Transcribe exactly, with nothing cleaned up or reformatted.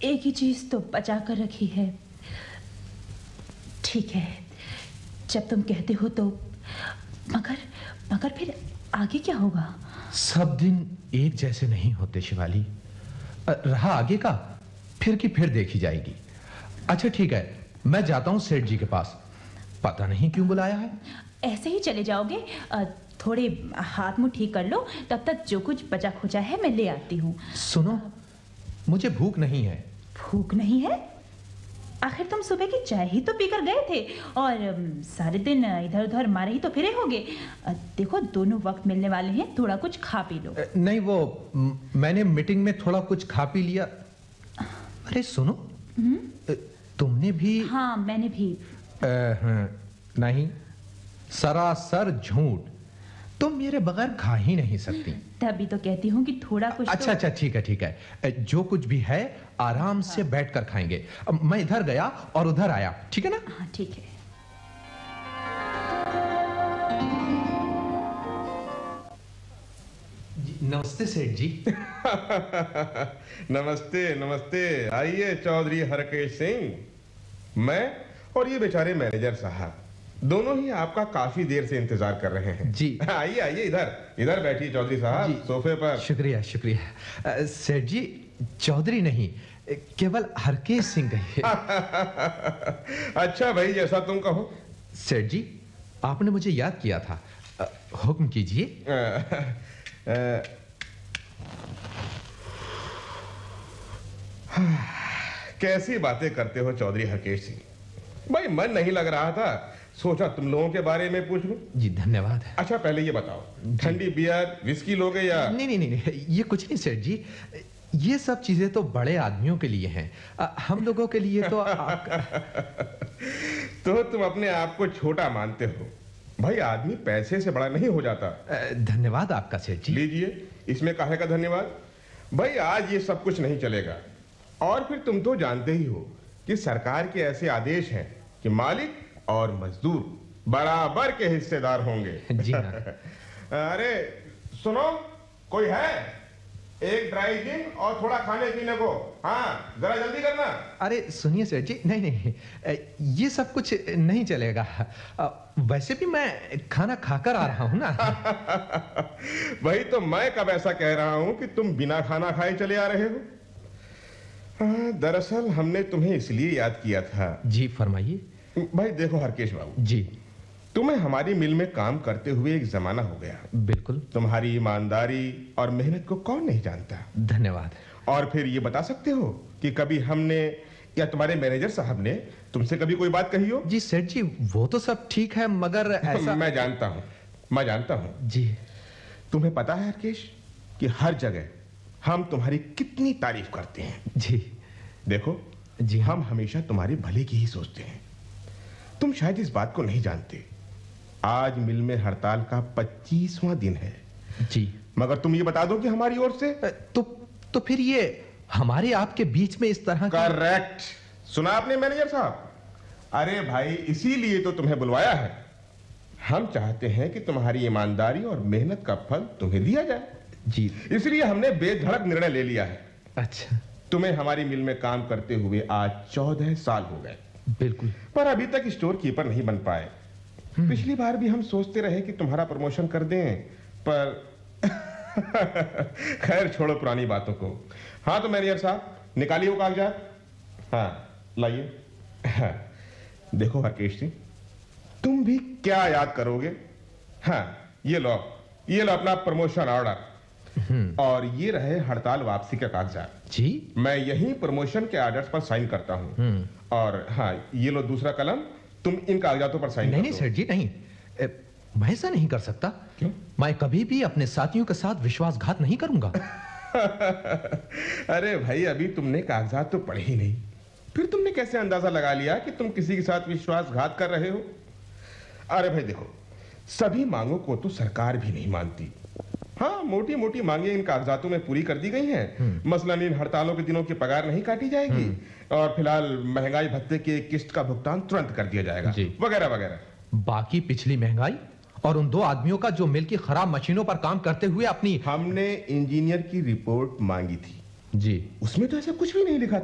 एक ही चीज तो बचा कर रखी है। ठीक है, जब तुम कहते हो तो, मगर मगर फिर आगे क्या होगा? सब दिन एक जैसे नहीं होते शिवाली। रहा आगे का, फिर की फिर देखी जाएगी। अच्छा ठीक है, मैं जाता हूं सेठ जी के पास। पता नहीं क्यों बुलाया है। ऐसे ही चले जाओगे? थोड़े हाथ मुंह ठीक कर लो, तब तक जो कुछ बचा खुचा है मैं ले आती हूँ। सुनो, मुझे भूख नहीं है। भूख नहीं है? आखिर तुम सुबह की चाय ही तो पीकर गए थे और सारे दिन इधर उधर मारे ही तो फिरे होगे। देखो, दोनों वक्त मिलने वाले हैं, थोड़ा कुछ खा पी लो। नहीं, वो मैंने मीटिंग में थोड़ा कुछ खा पी लिया। अरे सुनो, तुमने भी? हाँ, मैंने भी। आ, नहीं, सरासर झूठ। तुम मेरे बगैर खा ही नहीं सकती। तभी तो कहती हूँ कि थोड़ा कुछ। अच्छा तो... अच्छा ठीक है ठीक है, जो कुछ भी है आराम से बैठकर खाएंगे। मैं इधर गया और उधर आया, ठीक है ना? हाँ ठीक है। नमस्ते सेठ जी। नमस्ते नमस्ते। आइए चौधरी हरकेश सिंह। मैं और ये बेचारे मैनेजर साहब दोनों ही आपका काफी देर से इंतजार कर रहे हैं। जी आइए आइए, इधर इधर बैठिए चौधरी साहब, सोफे पर। शुक्रिया शुक्रिया। सेठ जी, चौधरी नहीं, केवल हरकेश सिंह कहिए। अच्छा भाई, जैसा तुम कहो। सेठ जी, आपने मुझे याद किया था, हुक्म कीजिए। कैसी बातें करते हो चौधरी हरकेश सिंह। भाई मन नहीं लग रहा था, सोचा तुम लोगों के बारे में पूछ लूं। जी धन्यवाद। अच्छा पहले ये बताओ, ठंडी बियर विस्की लोगे या? नहीं नहीं नहीं, ये कुछ नहीं सेठ जी, ये सब चीजें तो बड़े आदमियों के लिए हैं, हम लोगों के लिए तो आप... तो तुम अपने आप को छोटा मानते हो। भाई आदमी पैसे से बड़ा नहीं हो जाता। धन्यवाद आपका सेठ जी। लीजिए, इसमें काहे का धन्यवाद। भाई आज ये सब कुछ नहीं चलेगा। और फिर तुम तो जानते ही हो कि सरकार के ऐसे आदेश हैं कि मालिक और मजदूर बराबर के हिस्सेदार होंगे। जी हाँ। अरे सुनो, कोई है? एक ड्राई जिन और थोड़ा खाने पीने को। हाँ जरा जल्दी करना। अरे सुनिए सेठ जी, नहीं नहीं, ये सब कुछ नहीं चलेगा। वैसे भी मैं खाना खाकर आ रहा हूं ना। वही तो मैं कब ऐसा कह रहा हूं कि तुम बिना खाना खाए चले आ रहे हो। हाँ, दरअसल हमने तुम्हें इसलिए याद किया था। जी फरमाइए। भाई देखो हरकेश बाबू जी, तुम्हें हमारी मिल में काम करते हुए एक जमाना हो गया। बिल्कुल। तुम्हारी ईमानदारी और मेहनत को कौन नहीं जानता। धन्यवाद। और फिर ये बता सकते हो कि कभी हमने या तुम्हारे मैनेजर साहब ने तुमसे कभी कोई बात कही हो? जी सेठ जी, वो तो सब ठीक है, मगर ऐसा... मैं जानता हूं, मैं जानता हूं। जी। तुम्हें पता है हरकेश कि हर जगह हम तुम्हारी कितनी तारीफ करते हैं। जी देखो जी, हम हमेशा तुम्हारे भले की ही सोचते हैं। तुम शायद इस बात को नहीं जानते, आज मिल में हड़ताल का पच्चीसवां दिन है। जी। मगर तुम ये बता दो कि हमारी ओर से तो तो फिर ये हमारे आपके बीच में इस तरह... करेक्ट। सुना आपने मैनेजर साहब? अरे भाई इसीलिए तो तुम्हें बुलवाया है। हम चाहते हैं कि तुम्हारी ईमानदारी और मेहनत का फल तुम्हें दिया जाए। जी। इसलिए हमने बेधड़क निर्णय ले लिया है। अच्छा। तुम्हें हमारी मिल में काम करते हुए आज चौदह साल हो गए। बिल्कुल। पर अभी तक स्टोर कीपर नहीं बन पाए। पिछली बार भी हम सोचते रहे कि तुम्हारा प्रमोशन कर दें, पर खैर छोड़ो पुरानी बातों को। हाँ तो मैनेजर साहब निकालिए वो कागजात। हाँ लाइए। हाँ, देखो हरकेश सिंह, तुम भी क्या याद करोगे। हाँ ये लो, ये लो अपना प्रमोशन ऑर्डर, और ये रहे हड़ताल वापसी के कागजात। जी। मैं यही प्रमोशन के ऑर्डर्स पर साइन करता हूं। और हाँ ये लो दूसरा कलम, तुम इन कागजातों पर साइन नहीं नहीं सेठ जी, नहीं, ए, मैं ऐसा नहीं कर सकता। क्यों? मैं कभी भी अपने साथियों के साथ विश्वासघात नहीं करूंगा। अरे भाई अभी तुमने कागजात तो पढ़े ही नहीं, फिर तुमने कैसे अंदाजा लगा लिया कि तुम किसी के साथ विश्वासघात कर रहे हो? अरे भाई देखो, सभी मांगों को तो सरकार भी नहीं मानती। हाँ मोटी मोटी मांगे इन कागजातों में पूरी कर दी गई हैं। मसलन इन हड़तालों के दिनों की पगार नहीं काटी जाएगी, और फिलहाल महंगाई भत्ते की किस्त का भुगतान तुरंत कर दिया जाएगा, वगैरह वगैरह। बाकी पिछली महंगाई और उन दो आदमियों का जो मिल की खराब मशीनों पर काम करते हुए अपनी... हमने इंजीनियर की रिपोर्ट मांगी थी जी, उसमें तो ऐसा कुछ भी नहीं लिखा।